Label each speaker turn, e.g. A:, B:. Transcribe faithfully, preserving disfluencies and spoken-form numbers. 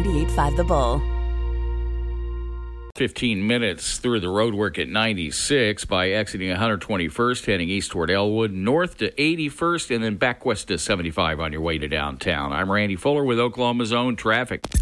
A: ninety-eight point five The Bull.
B: fifteen minutes through the roadwork at ninety-six by exiting one twenty-first, heading east toward Elwood, north to eighty-first, and then back west to seventy-five on your way to downtown. I'm Randy Fuller with Oklahoma's Own Traffic.